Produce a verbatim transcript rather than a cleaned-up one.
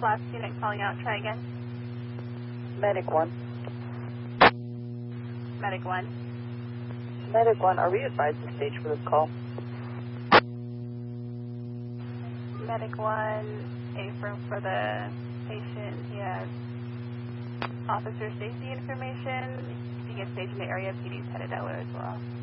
last unit calling out. Try again. Medic one. Medic one. Medic one, are we advised to stage for this call? Medic one, affirm for the patient. He has officer safety information. He gets staged in the area. P D's headed out as well.